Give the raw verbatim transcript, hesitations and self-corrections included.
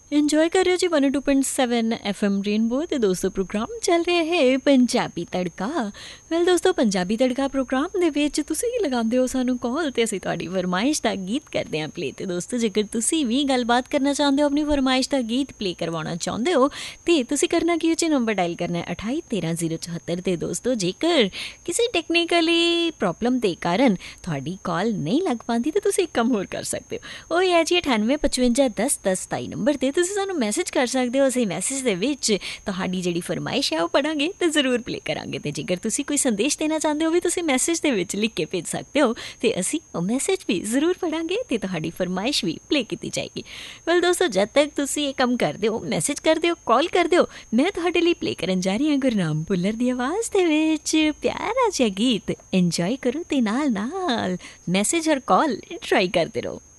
Enjoy ਕਰ ਰਹੇ ਹੋ ਜੀ one two point seven F M rainbow ਤੇ ਦੋਸਤੋ ਪ੍ਰੋਗਰਾਮ ਚੱਲ ਰਿਹਾ ਹੈ ਪੰਜਾਬੀ ਤੜਕਾ। ਵੈਲ ਦੋਸਤੋ ਪੰਜਾਬੀ ਤੜਕਾ ਪ੍ਰੋਗਰਾਮ ਦੇ ਵਿੱਚ ਤੁਸੀਂ ਹੀ ਲਗਾਉਂਦੇ ਹੋ ਸਾਨੂੰ ਕਾਲ ਤੇ ਅਸੀਂ ਤੁਹਾਡੀ ਫਰਮਾਇਸ਼ ਦਾ ਗੀਤ ਕਰਦੇ ਹਾਂ ਪਲੇ। ਤੇ ਦੋਸਤੋ ਜੇਕਰ ਤੁਸੀਂ ਵੀ ਗੱਲਬਾਤ ਕਰਨਾ ਚਾਹੁੰਦੇ ਹੋ ਆਪਣੀ ਫਰਮਾਇਸ਼ ਦਾ ਗੀਤ ਪਲੇ ਕਰਵਾਉਣਾ ਚਾਹੁੰਦੇ ਹੋ ਤੇ ਤੁਸੀਂ ਕਰਨਾ ਕੀ ਉੱਚੇ ਨੰਬਰ ਡਾਇਲ ਕਰਨਾ ਅਠਾਈ ਤੇਰਾਂ ਜ਼ੀਰੋ ਚੁਹੱਤਰ। ਤੇ ਦੋਸਤੋ ਜੇਕਰ ਕਿਸੇ ਟੈਕਨੀਕਲੀ ਪ੍ਰੋਬਲਮ ਦੇ ਕਾਰਨ ਤੁਹਾਡੀ ਕਾਲ ਨਹੀਂ ਲੱਗ ਪਾਉਂਦੀ ਤਾਂ ਤੁਸੀਂ ਇੱਕ ਕੰਮ ਹੋਰ ਕਰ ਸਕਦੇ ਹੋ। ਉਹ ਇਹ ਹੈ ਜੀ ਅਠਾਨਵੇਂ ਪਚਵੰਜਾ ਦਸ ਦਸ ਸਤਾਈ ਨੰਬਰ 'ਤੇ ਤੁਸੀਂ ਸਾਨੂੰ ਮੈਸੇਜ ਕਰ ਸਕਦੇ ਹੋ। ਅਸੀਂ ਮੈਸੇਜ ਦੇ ਵਿੱਚ ਤੁਹਾਡੀ ਜਿਹੜੀ ਫਰਮਾਇਸ਼ ਹੈ ਉਹ ਪੜ੍ਹਾਂਗੇ ਅਤੇ ਜ਼ਰੂਰ ਪਲੇ ਕਰਾਂਗੇ। ਅਤੇ ਜੇਕਰ ਤੁਸੀਂ ਕੋਈ ਸੰਦੇਸ਼ ਦੇਣਾ ਚਾਹੁੰਦੇ ਹੋ ਵੀ ਤੁਸੀਂ ਮੈਸੇਜ ਦੇ ਵਿੱਚ ਲਿਖ ਕੇ ਭੇਜ ਸਕਦੇ ਹੋ ਅਤੇ ਅਸੀਂ ਉਹ ਮੈਸੇਜ ਵੀ ਜ਼ਰੂਰ ਪੜ੍ਹਾਂਗੇ ਅਤੇ ਤੁਹਾਡੀ ਫਰਮਾਇਸ਼ ਵੀ ਪਲੇ ਕੀਤੀ ਜਾਏਗੀ। ਵੈਲ ਦੋਸਤੋ ਜਦ ਤੱਕ ਤੁਸੀਂ ਇਹ ਕੰਮ ਕਰਦੇ ਹੋ, ਮੈਸੇਜ ਕਰਦੇ ਹੋ, ਕਾਲ ਕਰਦੇ ਹੋ, ਮੈਂ ਤੁਹਾਡੇ ਲਈ ਪਲੇ ਕਰਨ ਜਾ ਰਹੀ ਹਾਂ ਗੁਰਨਾਮ ਭੁੱਲਰ ਦੀ ਆਵਾਜ਼ ਦੇ ਵਿੱਚ ਪਿਆਰਾ ਜਿਹਾ ਗੀਤ। ਇੰਜੋਏ ਕਰੋ ਅਤੇ ਨਾਲ ਨਾਲ ਮੈਸੇਜ ਔਰ ਕਾਲ ਟਰਾਈ ਕਰਦੇ ਰਹੋ।